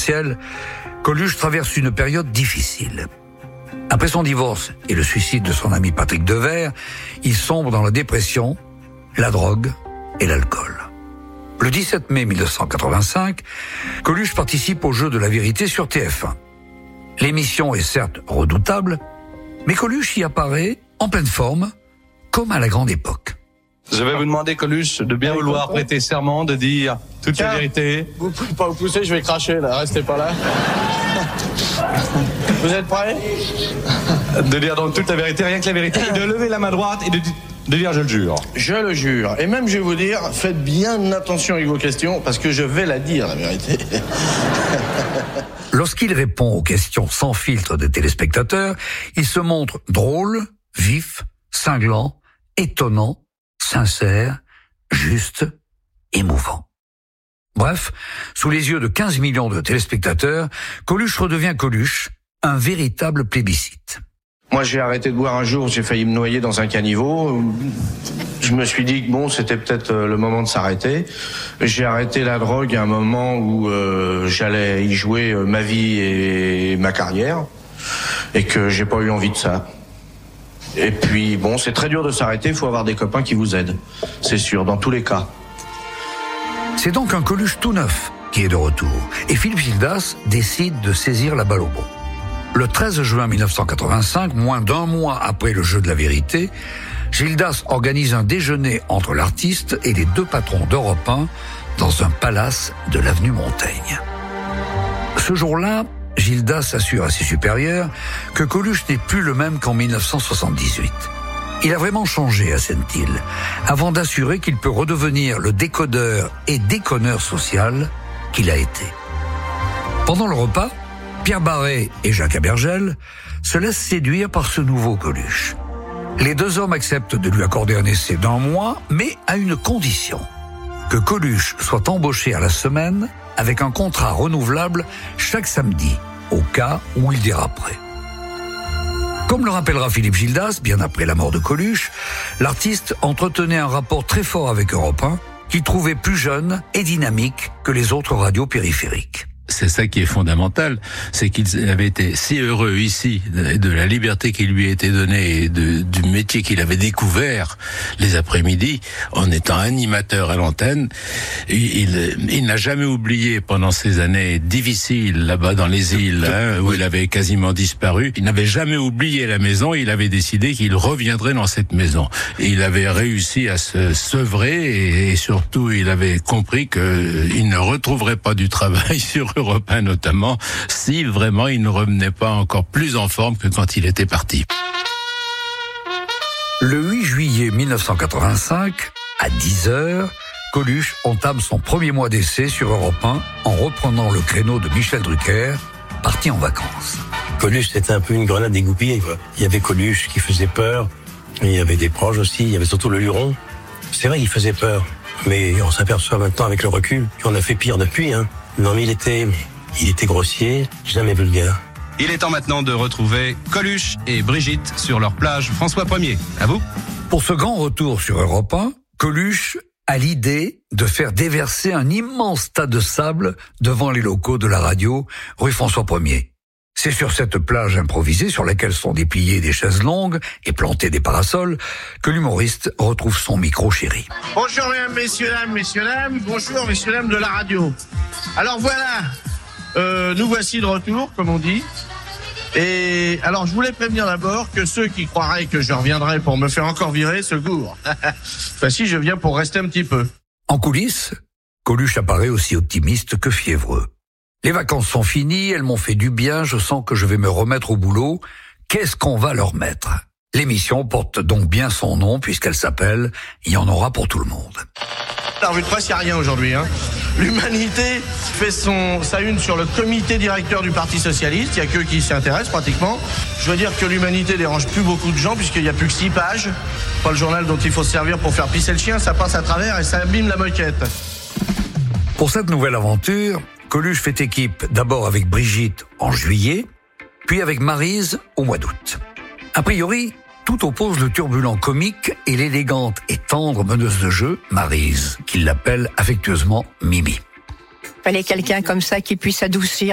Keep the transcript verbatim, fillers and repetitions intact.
confidentiel, Coluche traverse une période difficile. Après son divorce et le suicide de son ami Patrick Devers, il sombre dans la dépression, la drogue et l'alcool. Le dix-sept mai mille neuf cent quatre-vingt-cinq, Coluche participe au jeu de la vérité sur T F un. L'émission est certes redoutable, mais Coluche y apparaît en pleine forme, comme à la grande époque. Je vais vous demander, Coluche, de bien vouloir prêter serment, de dire toute Tiens, la vérité. Vous pouvez pas vous pousser, je vais cracher là, restez pas là. Vous êtes prêts? De dire donc toute la vérité, rien que la vérité, et de lever la main droite et de, de dire je le jure. Je le jure. Et même je vais vous dire, faites bien attention avec vos questions, parce que je vais la dire, la vérité. Lorsqu'il répond aux questions sans filtre des téléspectateurs, il se montre drôle, vif, cinglant, étonnant, sincère, juste, émouvant. Bref, sous les yeux de quinze millions de téléspectateurs, Coluche redevient Coluche, un véritable plébiscite. Moi, j'ai arrêté de boire un jour, j'ai failli me noyer dans un caniveau. Je me suis dit que bon, c'était peut-être le moment de s'arrêter. J'ai arrêté la drogue à un moment où euh, j'allais y jouer ma vie et ma carrière, et que j'ai pas eu envie de ça. Et puis, bon, c'est très dur de s'arrêter, il faut avoir des copains qui vous aident. C'est sûr, dans tous les cas. C'est donc un Coluche tout neuf qui est de retour. Et Philippe Gildas décide de saisir la balle au bon. Le treize juin mille neuf cent quatre-vingt-cinq, moins d'un mois après le jeu de la vérité, Gildas organise un déjeuner entre l'artiste et les deux patrons d'Europe un dans un palace de l'avenue Montaigne. Ce jour-là, Gildas assure à ses supérieurs que Coluche n'est plus le même qu'en mille neuf cent soixante-dix-huit. Il a vraiment changé, assène-t-il, avant d'assurer qu'il peut redevenir le décodeur et déconneur social qu'il a été. Pendant le repas, Pierre Barret et Jacques Abergel se laissent séduire par ce nouveau Coluche. Les deux hommes acceptent de lui accorder un essai d'un mois, mais à une condition, que Coluche soit embauché à la semaine avec un contrat renouvelable chaque samedi, au cas où il déraperait. Comme le rappellera Philippe Gildas, bien après la mort de Coluche, l'artiste entretenait un rapport très fort avec Europe un, qu'il trouvait plus jeune et dynamique que les autres radios périphériques. C'est ça qui est fondamental, c'est qu'il avait été si heureux ici de la liberté qui lui était donnée et de, du métier qu'il avait découvert les après-midi en étant animateur à l'antenne. Il, il, il n'a jamais oublié pendant ces années difficiles là-bas dans les îles, hein, où il avait quasiment disparu. Il n'avait jamais oublié la maison. Il avait décidé qu'il reviendrait dans cette maison. Et il avait réussi à se sevrer et, et surtout il avait compris qu'il ne retrouverait pas du travail sur Europe un notamment, si vraiment il ne revenait pas encore plus en forme que quand il était parti. Le huit juillet mille neuf cent quatre-vingt-cinq, à dix heures, Coluche entame son premier mois d'essai sur Europe un en reprenant le créneau de Michel Drucker, parti en vacances. Coluche, c'était un peu une grenade dégoupillée, quoi. Il y avait Coluche qui faisait peur, et il y avait des proches aussi, il y avait surtout le Luron. C'est vrai qu'il faisait peur, mais on s'aperçoit maintenant avec le recul qu'on a fait pire depuis, hein. Non, mais il était, il était grossier, jamais vulgaire. Il est temps maintenant de retrouver Coluche et Brigitte sur leur plage François premier. À vous. Pour ce grand retour sur Europe un, Coluche a l'idée de faire déverser un immense tas de sable devant les locaux de la radio rue François premier. C'est sur cette plage improvisée sur laquelle sont dépliées des chaises longues et plantées des parasols que l'humoriste retrouve son micro chéri. Bonjour mesdames, messieurs, dames, messieurs, dames. Bonjour messieurs, dames de la radio. Alors voilà, euh, nous voici de retour, comme on dit. Et alors je voulais prévenir d'abord que ceux qui croiraient que je reviendrai pour me faire encore virer se gourrent. Voici, je viens pour rester un petit peu. En coulisses, Coluche apparaît aussi optimiste que fiévreux. Les vacances sont finies, elles m'ont fait du bien, je sens que je vais me remettre au boulot. Qu'est-ce qu'on va leur mettre ? L'émission porte donc bien son nom puisqu'elle s'appelle « Il y en aura pour tout le monde ». La revue de presse, il n'y a rien aujourd'hui. Hein. L'Humanité fait son, sa une sur le comité directeur du Parti Socialiste. Il n'y a qu'eux qui s'y intéressent pratiquement. Je veux dire que l'Humanité dérange plus beaucoup de gens puisqu'il n'y a plus que six pages. Pas le journal dont il faut se servir pour faire pisser le chien, ça passe à travers et ça abîme la moquette. Pour cette nouvelle aventure, Coluche fait équipe d'abord avec Brigitte en juillet, puis avec Maryse au mois d'août. A priori, tout oppose le turbulent comique et l'élégante et tendre meneuse de jeu, Maryse, qu'il l'appelle affectueusement Mimi. Fallait quelqu'un comme ça qui puisse adoucir